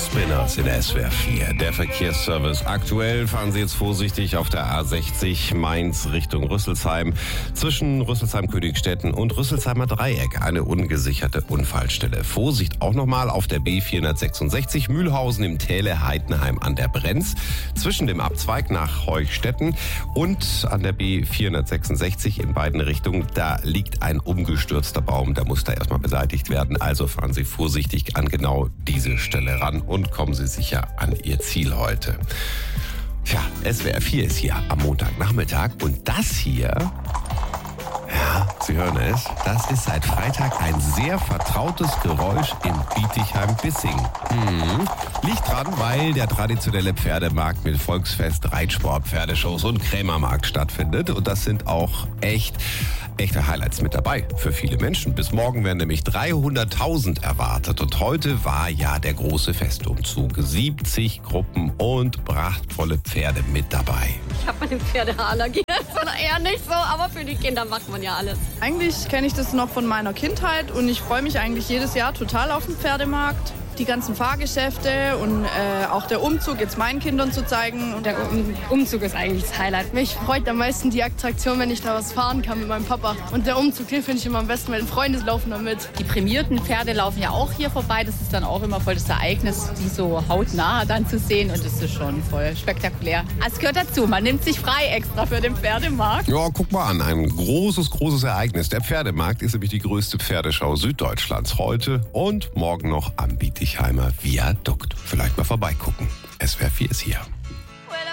Flussbrinners in SWR 4. Der Verkehrsservice. Aktuell fahren Sie jetzt vorsichtig auf der A60 Mainz Richtung Rüsselsheim. Zwischen Rüsselsheim-Königstetten und Rüsselsheimer Dreieck eine ungesicherte Unfallstelle. Vorsicht auch nochmal auf der B466 Mühlhausen im Täle Heidenheim an der Brenz. Zwischen dem Abzweig nach Heuchstetten und an der B466 in beiden Richtungen. Da liegt ein umgestürzter Baum. Der muss da erstmal beseitigt werden. Also fahren Sie vorsichtig an genau diese Stelle ran und kommen Sie sicher an Ihr Ziel heute. Tja, SWR 4 ist hier am Montagnachmittag und das hier, ja, Sie hören es, das ist seit Freitag ein sehr vertrautes Geräusch in Bietigheim-Bissing. Liegt dran, weil der traditionelle Pferdemarkt mit Volksfest, Reitsport, Pferdeshows und Krämermarkt stattfindet und das sind auch echte Highlights mit dabei für viele Menschen. Bis morgen werden nämlich 300.000 erwartet. Und heute war ja der große Festumzug. 70 Gruppen und prachtvolle Pferde mit dabei. Ich habe eine Pferdeallergie. Oder eher nicht so, aber für die Kinder macht man ja alles. Eigentlich kenne ich das noch von meiner Kindheit und ich freue mich eigentlich jedes Jahr total auf den Pferdemarkt. Die ganzen Fahrgeschäfte und auch der Umzug jetzt meinen Kindern zu zeigen. Der Umzug ist eigentlich das Highlight. Mich freut am meisten die Attraktion, wenn ich da was fahren kann mit meinem Papa. Und der Umzug, den finde ich immer am besten, weil Freunde laufen da mit. Die prämierten Pferde laufen ja auch hier vorbei. Das ist dann auch immer voll das Ereignis, die so hautnah dann zu sehen. Und das ist schon voll spektakulär. Es gehört dazu, man nimmt sich frei extra für den Pferdemarkt. Ja, guck mal an, ein großes Ereignis. Der Pferdemarkt ist nämlich die größte Pferdeschau Süddeutschlands. Heute und morgen noch am Bietigheimer Viadukt. Vielleicht mal vorbeigucken. SWR 4 ist hier.